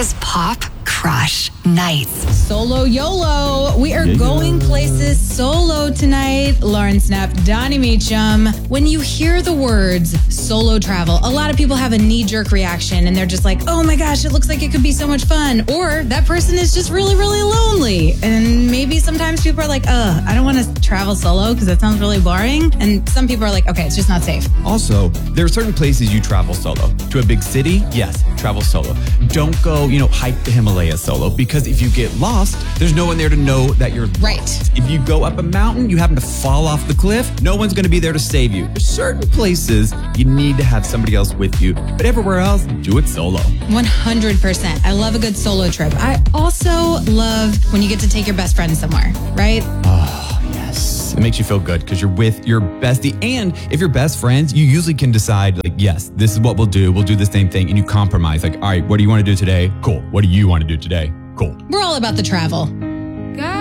is Pop Crush Nights. Solo YOLO. We are going places solo tonight. Lauren Snapp, Donnie Meacham. When you hear the words solo travel, a lot of people have a knee-jerk reaction and they're just like, oh my gosh, it looks like it could be so much fun. Or that person is just really, really lonely. And maybe sometimes people are like, I don't want to travel solo because that sounds really boring. And some people are like, okay, it's just not safe. Also, there are certain places you travel solo. To a big city, yes, travel solo. Don't go, hike the Himalayas solo, because if you get lost, there's no one there to know that you're right. Lost. If you go up a mountain, you happen to fall off the cliff, no one's going to be there to save you. There's certain places you need to have somebody else with you, but everywhere else, do it solo. 100%. I love a good solo trip. I also love when you get to take your best friend somewhere, right? Oh, yes. It makes you feel good because you're with your bestie. And if you're best friends, you usually can decide, like, yes, this is what we'll do. We'll do the same thing. And you compromise. Like, all right, what do you want to do today? Cool. What do you want to do today? Cool. We're all about the travel.